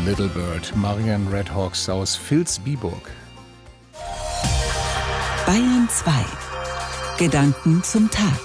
Little Bird, Marian Redhawks aus Vilsbiburg. Bayern 2. Gedanken zum Tag.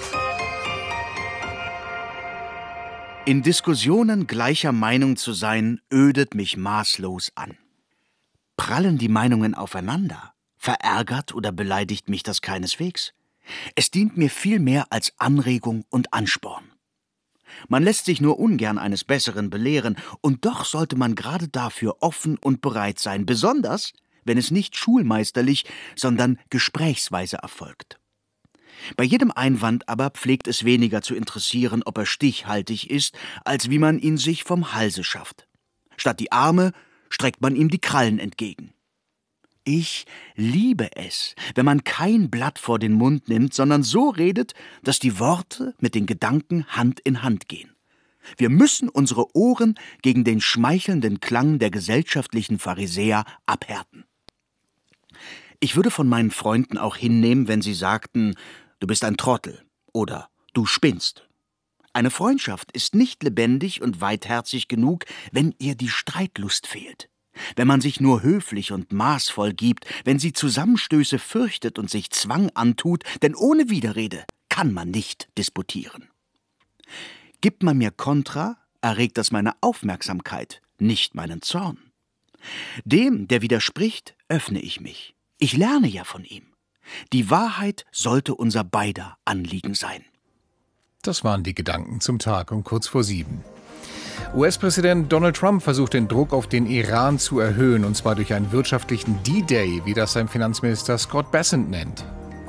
In Diskussionen gleicher Meinung zu sein, ödet mich maßlos an. Prallen die Meinungen aufeinander? Verärgert oder beleidigt mich das keineswegs? Es dient mir vielmehr als Anregung und Ansporn. Man lässt sich nur ungern eines Besseren belehren, und doch sollte man gerade dafür offen und bereit sein, besonders wenn es nicht schulmeisterlich, sondern gesprächsweise erfolgt. Bei jedem Einwand aber pflegt es weniger zu interessieren, ob er stichhaltig ist, als wie man ihn sich vom Halse schafft. Statt die Arme streckt man ihm die Krallen entgegen. Ich liebe es, wenn man kein Blatt vor den Mund nimmt, sondern so redet, dass die Worte mit den Gedanken Hand in Hand gehen. Wir müssen unsere Ohren gegen den schmeichelnden Klang der gesellschaftlichen Pharisäer abhärten. Ich würde von meinen Freunden auch hinnehmen, wenn sie sagten, du bist ein Trottel oder du spinnst. Eine Freundschaft ist nicht lebendig und weitherzig genug, wenn ihr die Streitlust fehlt. Wenn man sich nur höflich und maßvoll gibt, wenn sie Zusammenstöße fürchtet und sich Zwang antut, denn ohne Widerrede kann man nicht disputieren. Gibt man mir Kontra, erregt das meine Aufmerksamkeit, nicht meinen Zorn. Dem, der widerspricht, öffne ich mich. Ich lerne ja von ihm. Die Wahrheit sollte unser beider Anliegen sein. Das waren die Gedanken zum Tag um kurz vor 7. US-Präsident Donald Trump versucht, den Druck auf den Iran zu erhöhen, und zwar durch einen wirtschaftlichen D-Day, wie das sein Finanzminister Scott Bessent nennt.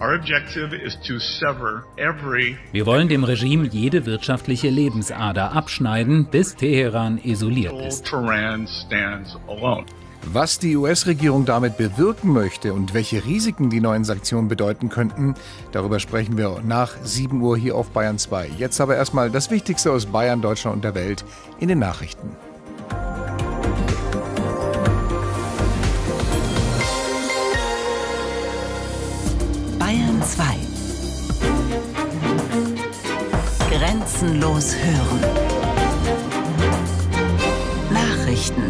Wir wollen dem Regime jede wirtschaftliche Lebensader abschneiden, bis Teheran isoliert ist. Was die US-Regierung damit bewirken möchte und welche Risiken die neuen Sanktionen bedeuten könnten, darüber sprechen wir nach 7 Uhr hier auf Bayern 2. Jetzt aber erstmal das Wichtigste aus Bayern, Deutschland und der Welt in den Nachrichten. Bayern 2. Grenzenlos hören. Nachrichten.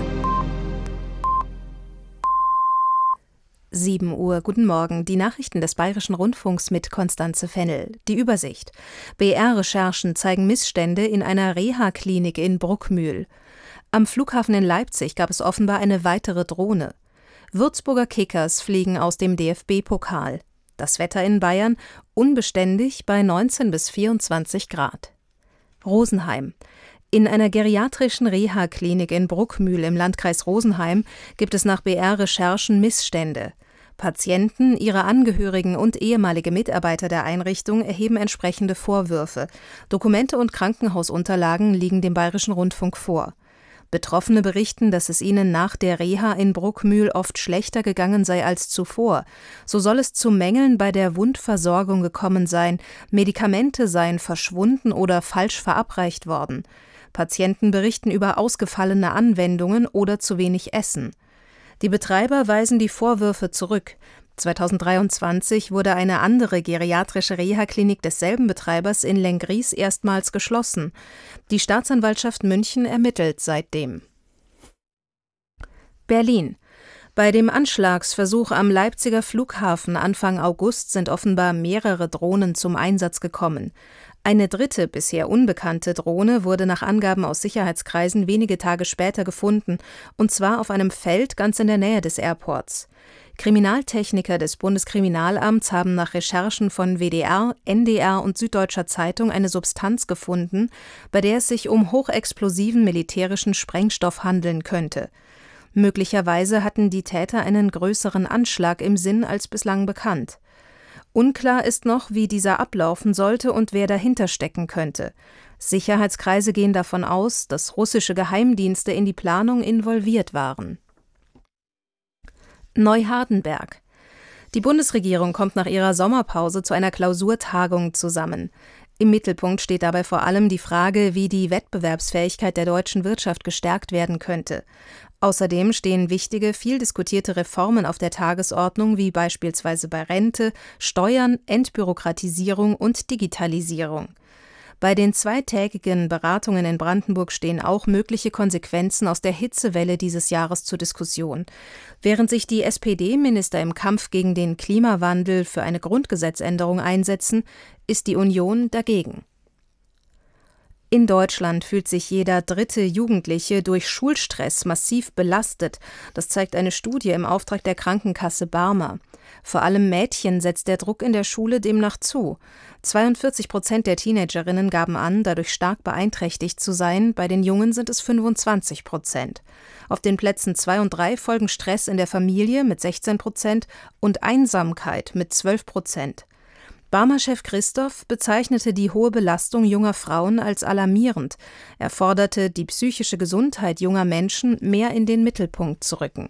7 Uhr, guten Morgen. Die Nachrichten des Bayerischen Rundfunks mit Konstanze Fennel. Die Übersicht. BR-Recherchen zeigen Missstände in einer Reha-Klinik in Bruckmühl. Am Flughafen in Leipzig gab es offenbar eine weitere Drohne. Würzburger Kickers fliegen aus dem DFB-Pokal. Das Wetter in Bayern unbeständig bei 19 bis 24 Grad. Rosenheim. In einer geriatrischen Reha-Klinik in Bruckmühl im Landkreis Rosenheim gibt es nach BR-Recherchen Missstände. Patienten, ihre Angehörigen und ehemalige Mitarbeiter der Einrichtung erheben entsprechende Vorwürfe. Dokumente und Krankenhausunterlagen liegen dem Bayerischen Rundfunk vor. Betroffene berichten, dass es ihnen nach der Reha in Bruckmühl oft schlechter gegangen sei als zuvor. So soll es zu Mängeln bei der Wundversorgung gekommen sein, Medikamente seien verschwunden oder falsch verabreicht worden. Patienten berichten über ausgefallene Anwendungen oder zu wenig Essen. Die Betreiber weisen die Vorwürfe zurück. 2023 wurde eine andere geriatrische Reha-Klinik desselben Betreibers in Lenggries erstmals geschlossen. Die Staatsanwaltschaft München ermittelt seitdem. Berlin. Bei dem Anschlagsversuch am Leipziger Flughafen Anfang August sind offenbar mehrere Drohnen zum Einsatz gekommen. Eine dritte, bisher unbekannte Drohne wurde nach Angaben aus Sicherheitskreisen wenige Tage später gefunden, und zwar auf einem Feld ganz in der Nähe des Airports. Kriminaltechniker des Bundeskriminalamts haben nach Recherchen von WDR, NDR und Süddeutscher Zeitung eine Substanz gefunden, bei der es sich um hochexplosiven militärischen Sprengstoff handeln könnte. Möglicherweise hatten die Täter einen größeren Anschlag im Sinn als bislang bekannt. Unklar ist noch, wie dieser ablaufen sollte und wer dahinter stecken könnte. Sicherheitskreise gehen davon aus, dass russische Geheimdienste in die Planung involviert waren. Neuhardenberg. Die Bundesregierung kommt nach ihrer Sommerpause zu einer Klausurtagung zusammen. Im Mittelpunkt steht dabei vor allem die Frage, wie die Wettbewerbsfähigkeit der deutschen Wirtschaft gestärkt werden könnte. Außerdem stehen wichtige, viel diskutierte Reformen auf der Tagesordnung, wie beispielsweise bei Rente, Steuern, Entbürokratisierung und Digitalisierung. Bei den zweitägigen Beratungen in Brandenburg stehen auch mögliche Konsequenzen aus der Hitzewelle dieses Jahres zur Diskussion. Während sich die SPD-Minister im Kampf gegen den Klimawandel für eine Grundgesetzänderung einsetzen, ist die Union dagegen. In Deutschland fühlt sich jeder dritte Jugendliche durch Schulstress massiv belastet. Das zeigt eine Studie im Auftrag der Krankenkasse Barmer. Vor allem Mädchen setzt der Druck in der Schule demnach zu. 42% der Teenagerinnen gaben an, dadurch stark beeinträchtigt zu sein. Bei den Jungen sind es 25%. Auf den Plätzen 2 und 3 folgen Stress in der Familie mit 16% und Einsamkeit mit 12%. Barmer-Chef Christoph bezeichnete die hohe Belastung junger Frauen als alarmierend. Er forderte, die psychische Gesundheit junger Menschen mehr in den Mittelpunkt zu rücken.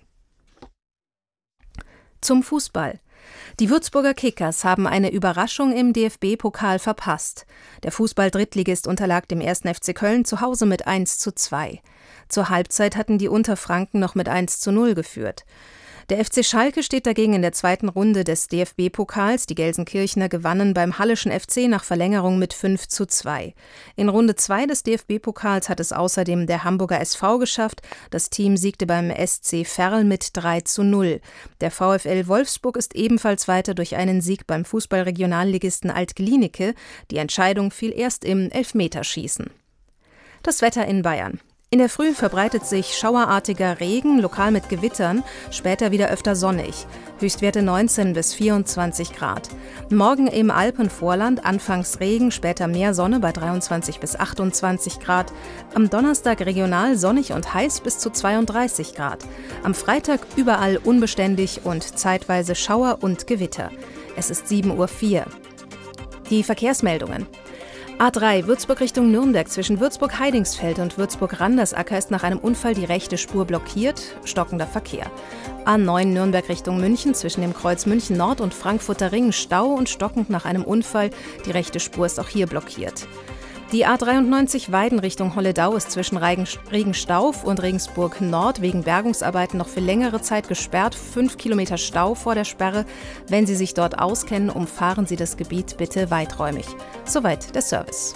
Zum Fußball. Die Würzburger Kickers haben eine Überraschung im DFB-Pokal verpasst. Der Fußball-Drittligist unterlag dem 1. FC Köln zu Hause mit 1:2. Zur Halbzeit hatten die Unterfranken noch mit 1:0 geführt. Der FC Schalke steht dagegen in der zweiten Runde des DFB-Pokals. Die Gelsenkirchener gewannen beim Halleschen FC nach Verlängerung mit 5:2. In Runde 2 des DFB-Pokals hat es außerdem der Hamburger SV geschafft. Das Team siegte beim SC Verl mit 3:0. Der VfL Wolfsburg ist ebenfalls weiter durch einen Sieg beim Fußballregionalligisten Alt-Glienicke. Die Entscheidung fiel erst im Elfmeterschießen. Das Wetter in Bayern. In der Früh verbreitet sich schauerartiger Regen, lokal mit Gewittern, später wieder öfter sonnig. Höchstwerte 19 bis 24 Grad. Morgen im Alpenvorland anfangs Regen, später mehr Sonne bei 23 bis 28 Grad. Am Donnerstag regional sonnig und heiß bis zu 32 Grad. Am Freitag überall unbeständig und zeitweise Schauer und Gewitter. Es ist 7:04 Uhr. Die Verkehrsmeldungen. A3 Würzburg Richtung Nürnberg zwischen Würzburg-Heidingsfeld und Würzburg-Randersacker ist nach einem Unfall die rechte Spur blockiert, stockender Verkehr. A9 Nürnberg Richtung München zwischen dem Kreuz München Nord und Frankfurter Ring Stau und stockend nach einem Unfall, die rechte Spur ist auch hier blockiert. Die A93 Weiden Richtung Holledau ist zwischen Regenstauf und Regensburg Nord wegen Bergungsarbeiten noch für längere Zeit gesperrt. 5 Kilometer Stau vor der Sperre. Wenn Sie sich dort auskennen, umfahren Sie das Gebiet bitte weiträumig. Soweit der Service.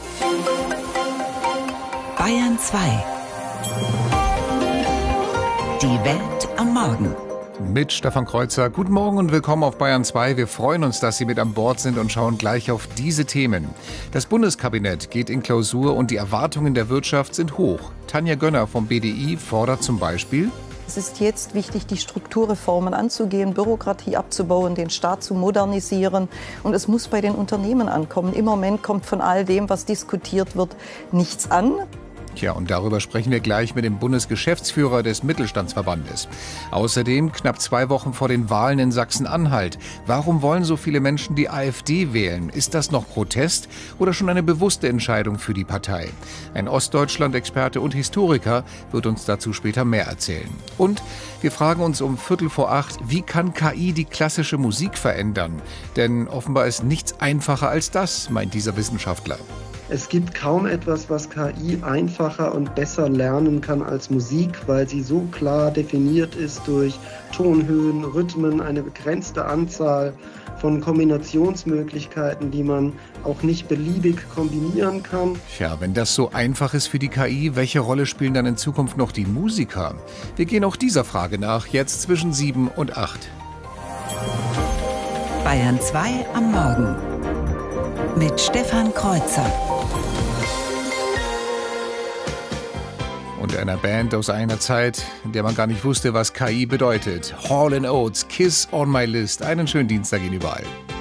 Bayern 2. Die Welt am Morgen. Mit Stefan Kreuzer. Guten Morgen und willkommen auf Bayern 2. Wir freuen uns, dass Sie mit an Bord sind und schauen gleich auf diese Themen. Das Bundeskabinett geht in Klausur und die Erwartungen der Wirtschaft sind hoch. Tanja Gönner vom BDI fordert zum Beispiel: Es ist jetzt wichtig, die Strukturreformen anzugehen, Bürokratie abzubauen, den Staat zu modernisieren. Und es muss bei den Unternehmen ankommen. Im Moment kommt von all dem, was diskutiert wird, nichts an. Tja, und darüber sprechen wir gleich mit dem Bundesgeschäftsführer des Mittelstandsverbandes. Außerdem knapp 2 Wochen vor den Wahlen in Sachsen-Anhalt. Warum wollen so viele Menschen die AfD wählen? Ist das noch Protest oder schon eine bewusste Entscheidung für die Partei? Ein Ostdeutschland-Experte und Historiker wird uns dazu später mehr erzählen. Und wir fragen uns um 7:45, wie kann KI die klassische Musik verändern? Denn offenbar ist nichts einfacher als das, meint dieser Wissenschaftler. Es gibt kaum etwas, was KI einfacher und besser lernen kann als Musik, weil sie so klar definiert ist durch Tonhöhen, Rhythmen, eine begrenzte Anzahl von Kombinationsmöglichkeiten, die man auch nicht beliebig kombinieren kann. Tja, wenn das so einfach ist für die KI, welche Rolle spielen dann in Zukunft noch die Musiker? Wir gehen auch dieser Frage nach, jetzt zwischen 7 und 8. Bayern 2 am Morgen. Mit Stefan Kreuzer. Und einer Band aus einer Zeit, in der man gar nicht wusste, was KI bedeutet. Hall & Oates, Kiss on My List. Einen schönen Dienstag Ihnen überall.